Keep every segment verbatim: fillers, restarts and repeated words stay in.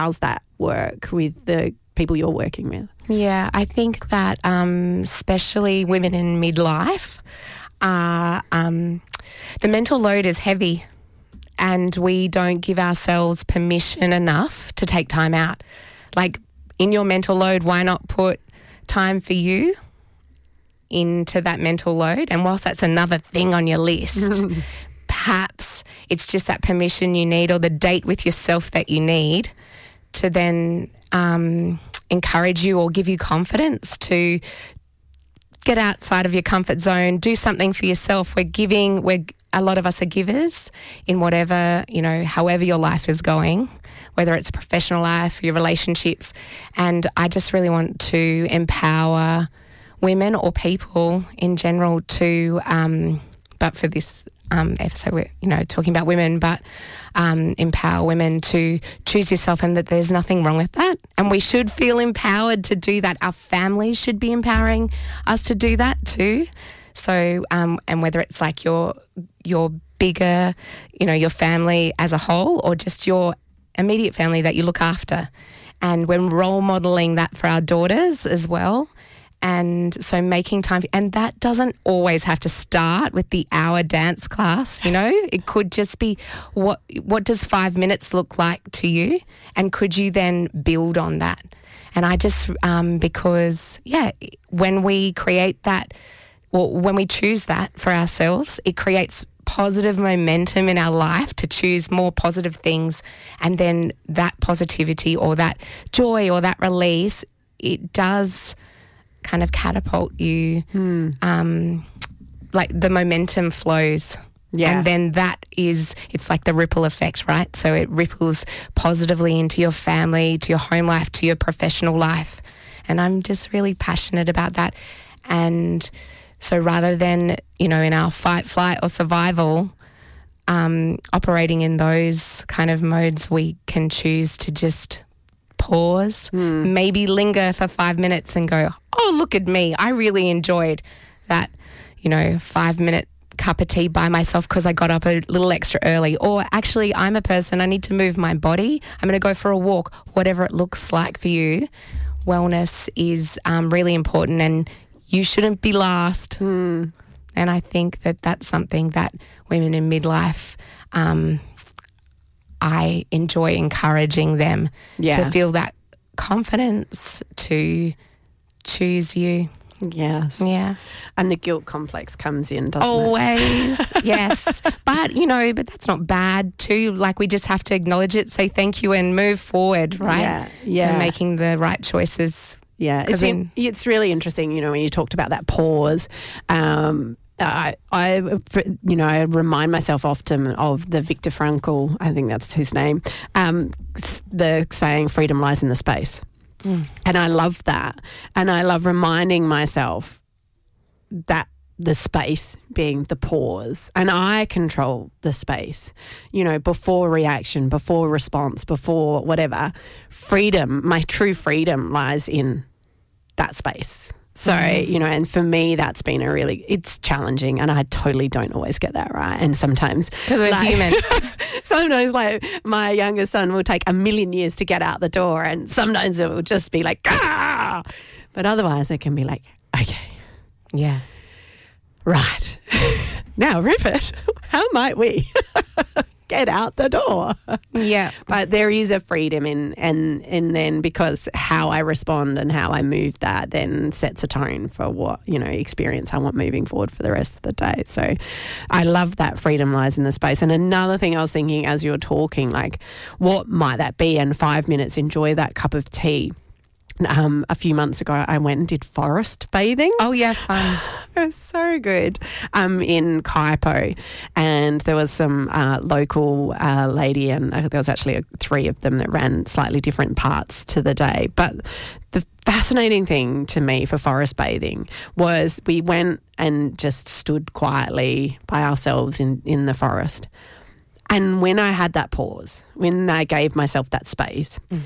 how's that work with the people you're working with? Yeah, I think that um, especially women in midlife, are, um, the mental load is heavy and we don't give ourselves permission enough to take time out. Like, in your mental load, why not put time for you into that mental load? And whilst that's another thing on your list, perhaps it's just that permission you need or the date with yourself that you need to then um, encourage you or give you confidence to get outside of your comfort zone, do something for yourself. We're giving, we're, a lot of us are givers in whatever, you know, however your life is going, whether it's professional life, your relationships. And I just really want to empower women or people in general to, um, but for this um, episode we're, you know, talking about women, but um, empower women to choose yourself, and that there's nothing wrong with that. And we should feel empowered to do that. Our families should be empowering us to do that too. So, um, and whether it's like your, your bigger, you know, your family as a whole, or just your immediate family that you look after. And we're role modelling that for our daughters as well. And so making time, and that doesn't always have to start with the hour dance class, you know. It could just be, what what does five minutes look like to you? And could you then build on that? And I just, um, because, yeah, when we create that, or when we choose that for ourselves, it creates positive momentum in our life to choose more positive things. And then that positivity or that joy or that release, it does kind of catapult you, mm. um, like the momentum flows. Yeah. And then that is, it's like the ripple effect, right? So it ripples positively into your family, to your home life, to your professional life. And I'm just really passionate about that. And so rather than, you know, in our fight, flight or survival, um, operating in those kind of modes, we can choose to just pause, mm. maybe linger for five minutes and go, oh, look at me. I really enjoyed that, you know, five minute cup of tea by myself because I got up a little extra early. Or actually, I'm a person, I need to move my body. I'm going to go for a walk, whatever it looks like for you. Wellness is um, really important, and you shouldn't be last. Mm. And I think that that's something that women in midlife, um, I enjoy encouraging them yeah. to feel that confidence to choose you. Yes. Yeah. And the guilt complex comes in, doesn't Always, it? Always, yes. But, you know, but that's not bad too. Like, we just have to acknowledge it, say thank you and move forward, right? Yeah, yeah. And making the right choices. Yeah, it's, in, it's really interesting, you know, when you talked about that pause. Um, I, I, you know, I remind myself often of the Viktor Frankl, I think that's his name, um, the saying, freedom lies in the space. Mm. And I love that. And I love reminding myself that the space being the pause, and I control the space, you know, before reaction, before response, before whatever. Freedom, my true freedom lies in that space. So, you know, and for me, that's been a really, it's challenging, and I totally don't always get that right. And sometimes, because we're like, human, sometimes like my youngest son will take a million years to get out the door, and sometimes it will just be like, ah, but otherwise it can be like, okay, yeah, right. Now, Rupert, how might we get out the door? Yeah. But there is a freedom in, and and then because how I respond and how I move that then sets a tone for what, you know, experience I want moving forward for the rest of the day. So I love that freedom lies in the space. And another thing I was thinking as you were talking, like, what might that be? And five minutes, enjoy that cup of tea. Um, a few months ago, I went and did forest bathing. Oh, yeah, fun. It was so good um, in Kaipo, and there was some uh, local uh, lady, and there was actually a, three of them that ran slightly different parts to the day. But the fascinating thing to me for forest bathing was we went and just stood quietly by ourselves in, in the forest. And when I had that pause, when I gave myself that space, mm.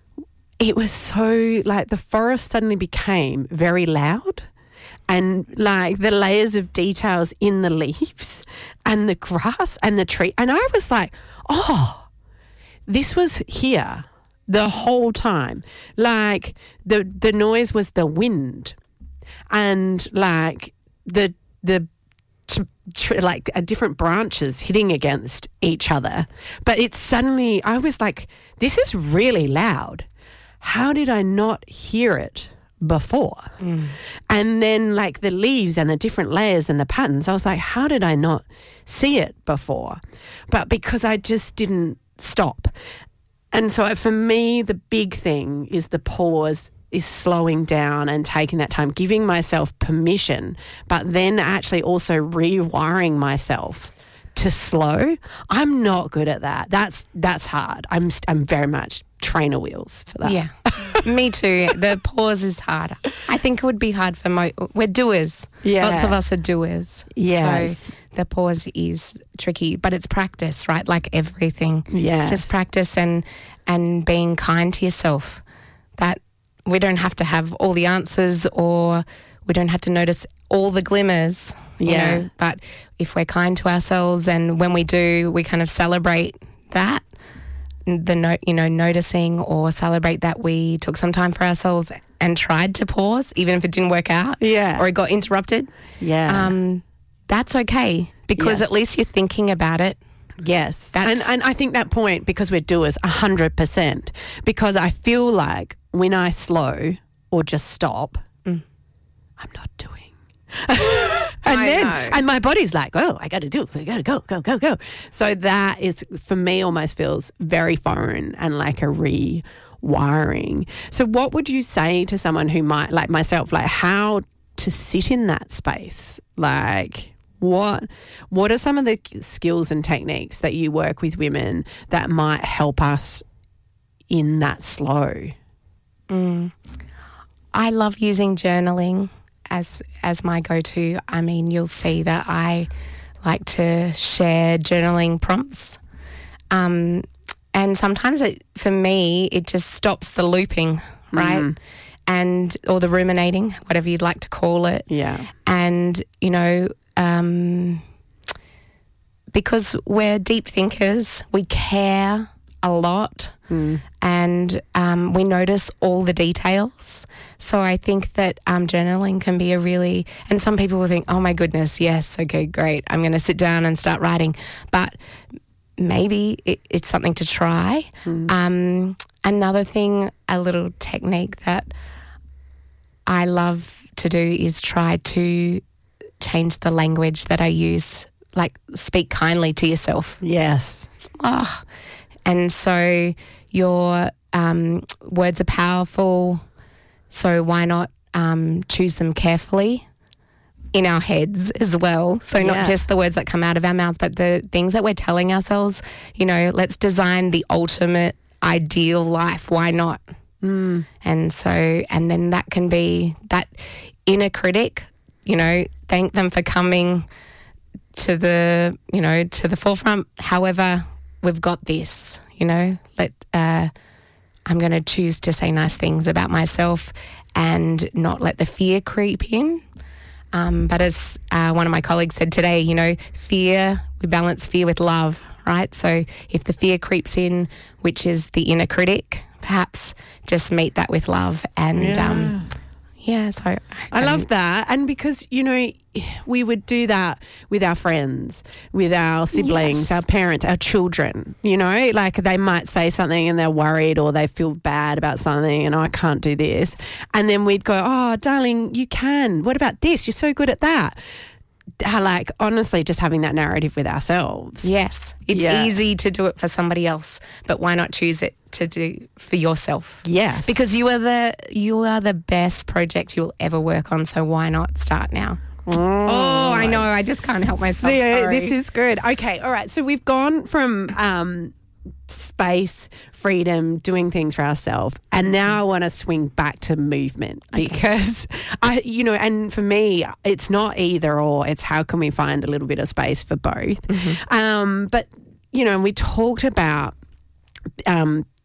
it was so, like, the forest suddenly became very loud, and like the layers of details in the leaves and the grass and the tree. And I was like, oh, this was here the whole time. Like the the noise was the wind, and like the the tr- tr- like uh, different branches hitting against each other. But it's suddenly I was like, this is really loud. How did I not hear it before? Mm. And then like the leaves and the different layers and the patterns, I was like, how did I not see it before? But because I just didn't stop. And so for me, the big thing is the pause, is slowing down and taking that time, giving myself permission, but then actually also rewiring myself to slow. I'm not good at that. That's that's hard. I'm I'm very much trainer wheels for that. Yeah, me too. The pause is harder. I think it would be hard for mo- we're doers. Yeah, lots of us are doers. Yes. So the pause is tricky, but it's practice, right? Like everything. Yeah, it's just practice and and being kind to yourself. That we don't have to have all the answers, or we don't have to notice all the glimmers. You yeah, know? But if we're kind to ourselves, and when we do, we kind of celebrate that. The note, you know, noticing or celebrate that we took some time for ourselves and tried to pause, even if it didn't work out, yeah, or it got interrupted. Yeah, um, that's okay, because yes. at least you're thinking about it. Yes, that's, and and I think that point, because we're doers, a hundred percent. Because I feel like when I slow or just stop, mm. I'm not doing. and I then know. and my body's like, oh, I got to do, I got to go, go, go, go. So that is for me almost feels very foreign and like a rewiring. So what would you say to someone who might, like myself, like how to sit in that space? Like what what are some of the skills and techniques that you work with women that might help us in that slow? Mm. I love using journaling as as my go-to. I mean, you'll see that I like to share journaling prompts. Um, and sometimes it, for me, it just stops the looping, right? Mm. And, or the ruminating, whatever you'd like to call it. Yeah. And, you know, um, because we're deep thinkers, we care a lot. Mm. And um, we notice all the details. So I think that um, journaling can be a really, and some people will think, oh my goodness, yes, okay, great, I'm going to sit down and start writing. But maybe it, it's something to try. Mm. Um, another thing, a little technique that I love to do is try to change the language that I use, like speak kindly to yourself. Yes. Oh, and so your um, words are powerful, so why not um, choose them carefully in our heads as well? So not yeah. just the words that come out of our mouths, but the things that we're telling ourselves. You know, let's design the ultimate ideal life. Why not? Mm. And so, and then that can be that inner critic, you know, thank them for coming to the, you know, to the forefront. However, we've got this, you know, let, uh, I'm going to choose to say nice things about myself and not let the fear creep in. Um, but as uh, one of my colleagues said today, you know, fear, we balance fear with love, right? So if the fear creeps in, which is the inner critic, perhaps just meet that with love. And yeah, um, yeah so I, I love that. And because, you know, we would do that with our friends, with our siblings, yes. our parents, our children, you know, like they might say something and they're worried or they feel bad about something and oh, I can't do this. And then we'd go, oh, darling, you can. What about this? You're so good at that. How, like, honestly, just having that narrative with ourselves. Yes. It's yeah. easy to do it for somebody else, but why not choose it to do for yourself? Yes. Because you are the you are the best project you'll ever work on, so why not start now? Oh, oh I know. I just can't help myself. See, Sorry. This is good. Okay. All right. So we've gone from um, space, freedom, doing things for ourselves, and now I want to swing back to movement okay. because I, you know, and for me, it's not either or. It's how can we find a little bit of space for both. Mm-hmm. Um, but you know, we talked about um,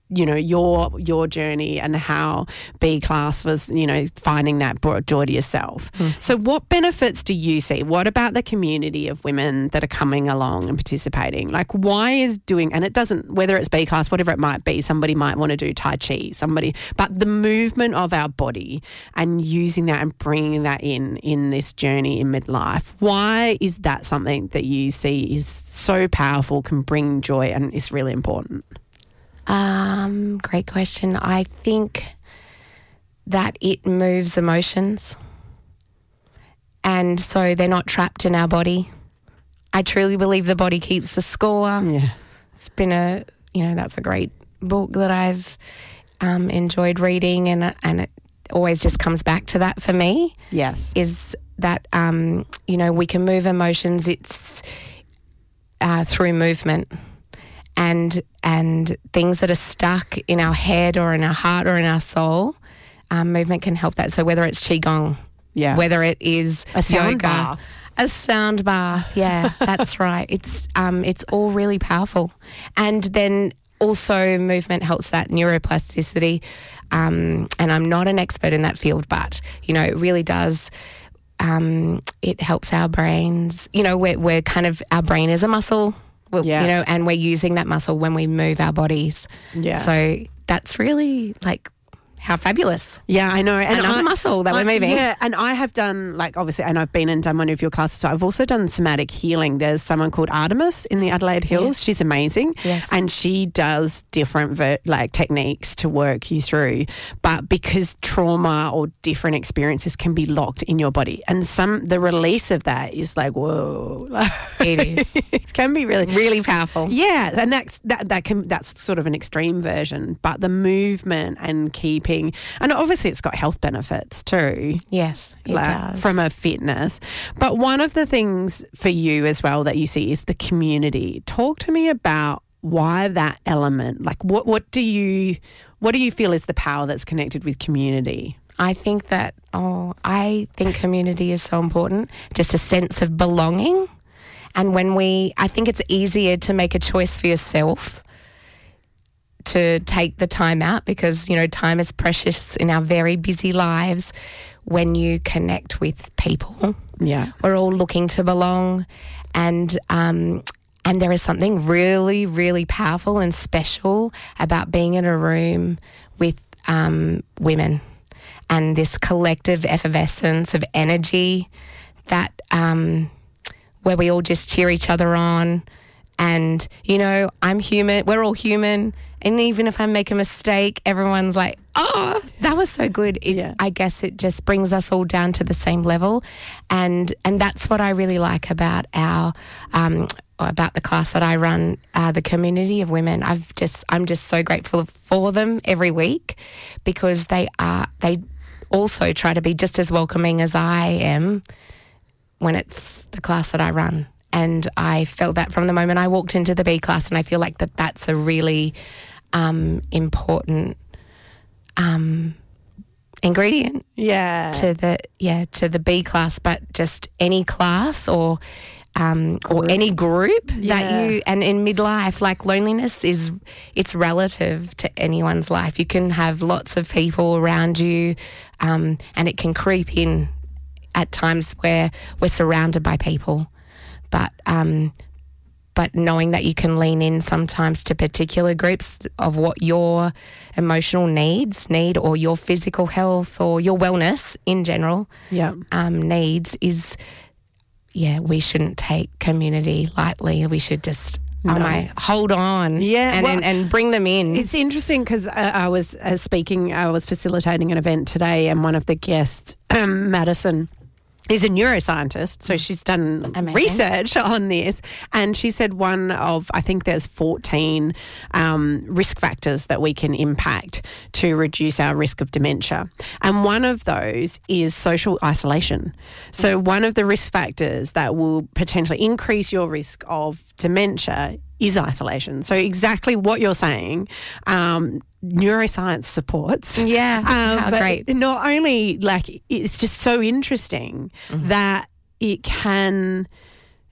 you know, your your journey and how B Class was, you know, finding that brought joy to yourself. Mm. So what benefits do you see? What about the community of women that are coming along and participating? Like, why is doing, and it doesn't, whether it's B Class, whatever it might be, somebody might want to do Tai Chi, somebody, but the movement of our body and using that and bringing that in, in this journey in midlife, why is that something that you see is so powerful, can bring joy and is really important? Um, great question. I think that it moves emotions, and so they're not trapped in our body. I truly believe the body keeps the score. Yeah. It's been a, you know, that's a great book that I've um, enjoyed reading, and and it always just comes back to that for me. Yes. Is that, um, you know, we can move emotions. It's uh, through movement. And and things that are stuck in our head or in our heart or in our soul, um, movement can help that. So whether it's Qigong, yeah, whether it is a sound yoga, bath. a sound bath, yeah, that's right. It's um, it's all really powerful. And then also movement helps that neuroplasticity. Um, and I'm not an expert in that field, but, you know, it really does. Um, it helps our brains. You know, we're, we're kind of, our brain is a muscle. Yeah. You know, and we're using that muscle when we move our bodies. Yeah. So that's really like how fabulous. Yeah, I know. And another I, muscle that I, we're moving. Yeah, and I have done, like, obviously, and I've been and done one of your classes. So I've also done somatic healing. There's someone called Artemis in the Adelaide Hills. Yeah. She's amazing. Yes. And she does different, ver- like, techniques to work you through. But because trauma or different experiences can be locked in your body, and some, the release of that is like, whoa. It is. It can be really, really powerful. Yeah, and that's that that can that's sort of an extreme version, but the movement and keeping, and obviously it's got health benefits too. Yes, it like, does. From a fitness. But one of the things for you as well that you see is the community. Talk to me about why that element. Like, what what do you what do you feel is the power that's connected with community? I think that oh, I think community is so important. Just a sense of belonging. And when we, I think it's easier to make a choice for yourself to take the time out because, you know, time is precious in our very busy lives when you connect with people. Yeah. We're all looking to belong, and um, and there is something really, really powerful and special about being in a room with um, women and this collective effervescence of energy that um where we all just cheer each other on. And, you know, I'm human. We're all human. And even if I make a mistake, everyone's like, oh, that was so good. It, yeah. I guess it just brings us all down to the same level. And and that's what I really like about our, um, about the class that I run, uh, the community of women. I've just, I'm just so grateful for them every week because they are, they also try to be just as welcoming as I am when it's the class that I run. And I felt that from the moment I walked into the B class, and I feel like that that's a really um, important um, ingredient yeah. to the yeah to the B class, but just any class or um, or any group yeah. that you, and in midlife, like loneliness is, it's relative to anyone's life. You can have lots of people around you um, and it can creep in at times where we're surrounded by people, but um, but knowing that you can lean in sometimes to particular groups of what your emotional needs need, or your physical health, or your wellness in general yeah. um, needs is, yeah, we shouldn't take community lightly. We should just No. Oh my, hold on, Yeah, and well, and, and bring them in. It's interesting because uh, I was uh, speaking, I was facilitating an event today, and one of the guests, um, Madison, is a neuroscientist, so she's done Amazing. research on this, and she said one of, I think there's fourteen um, risk factors that we can impact to reduce our risk of dementia, and one of those is social isolation. So one of the risk factors that will potentially increase your risk of dementia is isolation. So exactly what you're saying, um, neuroscience supports. Yeah, um, how but great. Not only, like, it's just so interesting mm-hmm. that it can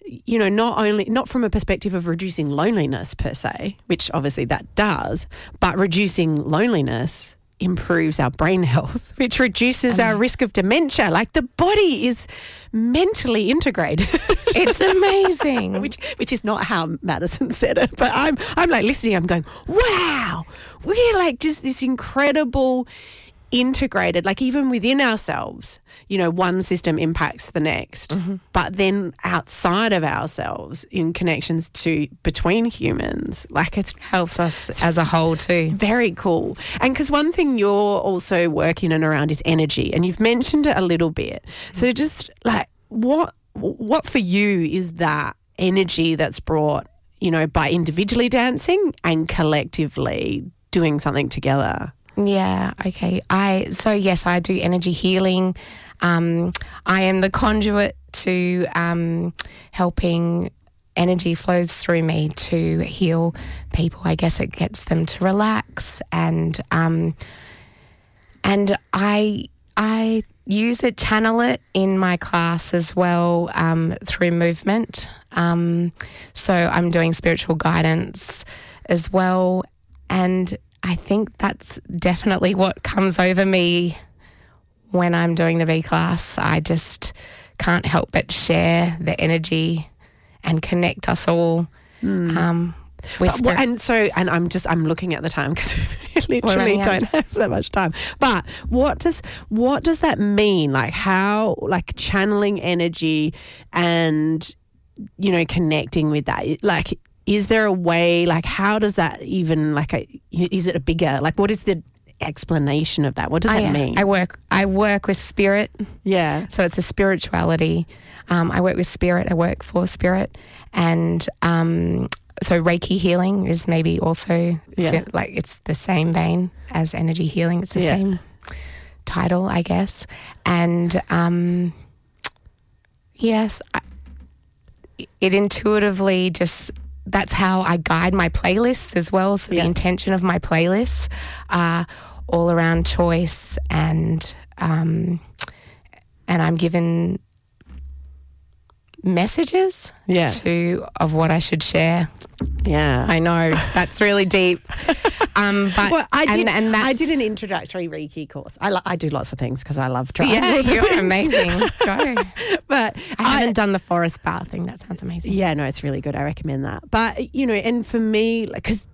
you know, not only, not from a perspective of reducing loneliness per se, which obviously that does, but reducing loneliness improves our brain health, which reduces our risk of dementia. Like the body is mentally integrated. It's amazing. which which is not how Madison said it, but I'm I'm like listening, I'm going, wow, we're like just this incredible integrated, like even within ourselves, you know, one system impacts the next, mm-hmm. but then outside of ourselves in connections to between humans, like it helps us as a whole too. Very cool. And because one thing you're also working in around is energy, and you've mentioned it a little bit. So just like what what for you is that energy that's brought, you know, by individually dancing and collectively doing something together? Yeah, okay. I so yes, I do energy healing. Um, I am the conduit to um, helping energy flows through me to heal people. I guess it gets them to relax, and um, and I I use it, channel it in my class as well um, through movement. Um, so I'm doing spiritual guidance as well, and I think that's definitely what comes over me when I'm doing the V class. I just can't help but share the energy and connect us all. Mm. Um, with but, and so, and I'm just, I'm looking at the time because we literally don't have that much time. But what does, what does that mean? Like how, like channeling energy and, you know, connecting with that, like, is there a way, like, how does that even, like, a, is it a bigger, like, what is the explanation of that? What does I, that mean? I work, I work with spirit. Yeah. So it's a spirituality. Um, I work with spirit. I work for spirit. And um, so Reiki healing is maybe also, yeah. like, it's the same vein as energy healing. It's the yeah. same title, I guess. And um, yes, I, it intuitively just, that's how I guide my playlists as well. So yeah. the intention of my playlists are all around choice, and um, and I'm given messages yeah. to of what I should share. Yeah, I know that's really deep. Um, but well, I did. And, and I did an introductory Reiki course. I, lo- I do lots of things because I love trying. Yeah, you're amazing. Go. But I haven't I, done the forest bath thing. That sounds amazing. Yeah, no, it's really good. I recommend that. But you know, and for me, like, because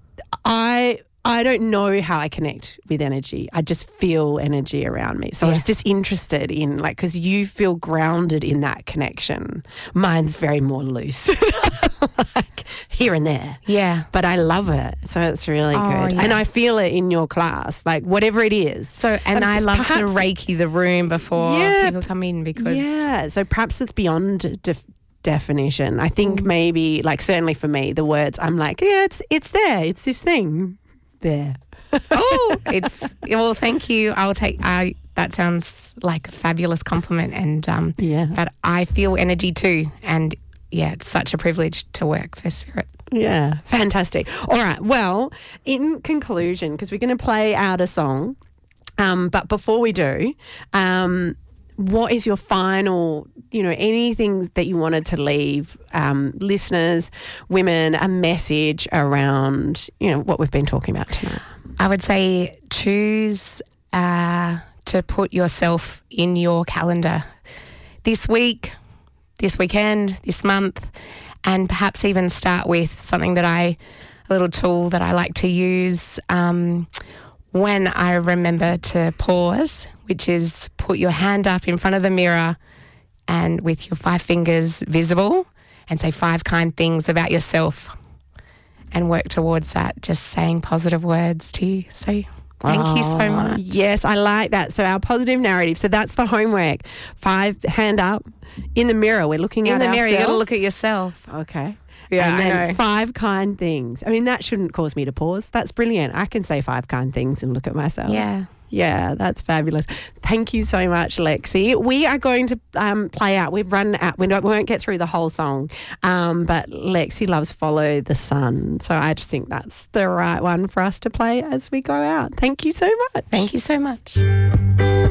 I. I don't know how I connect with energy. I just feel energy around me. So yeah. I was just interested in, like, because you feel grounded in that connection. Mine's very more loose, like here and there. Yeah. But I love it. So it's really oh, good. Yeah. And I feel it in your class, like whatever it is. So, and I love perhaps, to Reiki the room before yeah, people come in because. Yeah. So perhaps it's beyond def- definition. I think mm. maybe, like, certainly for me, the words, I'm like, yeah, it's it's there. It's this thing. There. Oh, it's well. Thank you. I'll take. I that sounds like a fabulous compliment, and um, yeah. But I feel energy too, and yeah, it's such a privilege to work for Spirit. Yeah, fantastic. All right. Well, in conclusion, because we're going to play out a song, um, but before we do, um, what is your final, you know, anything that you wanted to leave um, listeners, women, a message around, you know, what we've been talking about tonight? I would say choose uh, to put yourself in your calendar this week, this weekend, this month, and perhaps even start with something that I, a little tool that I like to use um, when I remember to pause, which is put your hand up in front of the mirror and with your five fingers visible and say five kind things about yourself and work towards that, just saying positive words to you. So thank oh, you so much. Yes, I like that. So our positive narrative. So that's the homework. Five, hand up in the mirror. We're looking in at the ourselves. mirror. You got to look at yourself. Okay. Yeah, and then I know. Five kind things. I mean, that shouldn't cause me to pause. That's brilliant. I can say five kind things and look at myself. Yeah. Yeah, that's fabulous. Thank you so much, Lexi. We are going to um, play out. We've run out. We, don't, we won't get through the whole song, um, but Lexi loves Follow the Sun. So I just think that's the right one for us to play as we go out. Thank you so much. Thank you so much.